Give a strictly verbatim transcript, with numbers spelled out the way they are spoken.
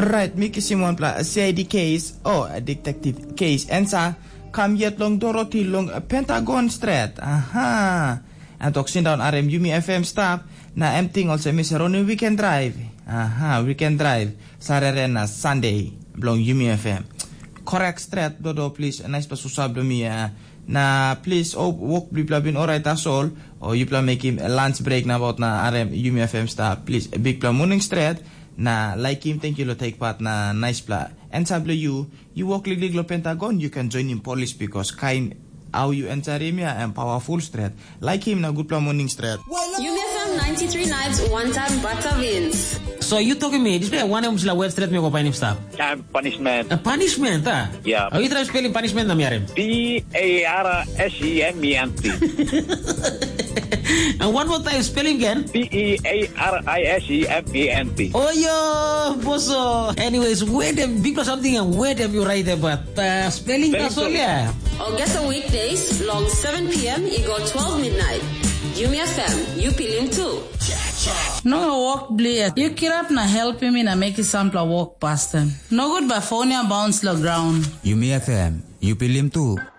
Right, Mickey Simon pla C I D case, oh, a detective case. En sa, kam yet long Dorothy long Pentagon Street. Aha. En toch zien dan R M Yumi F M stap na empting also Miss Ronnie Weekend Drive. Aha, Weekend Drive. Saturday na Sunday, blong Yumi F M. Correct street, dodo please, nice pa susab do mi na please oh walk bla bin alright as all or you plan make him a lunch break na about na R M Yumi F M stap please a big plan morning street. Na like him, thank you to take part na nice pla. N W, you walk liglig lo Pentagon, you can join him police because kind how you enter him and powerful straight. Like him na good pla morning straight. Yumi F M ninety-three nights, one time butter wins. So you talking me, this guy one of them web straight me go pain him stop. Yeah, punishment. A punishment, ah? Yeah. Are you trying spelling punishment na miarem? P A R S E M E N T. And one more time, spelling again. P E A R I S E M E N T. Oh, yo, bosso. Anyways, where them, because something and where them you write about uh, spelling that's all, yeah. August weekdays, long seven p.m. equal twelve midnight. Yumi F M, you feeling too. No walk blade. You kirap na help me na make it sample walk past them. No good by phone bounce the ground. Yumi F M, you feeling too.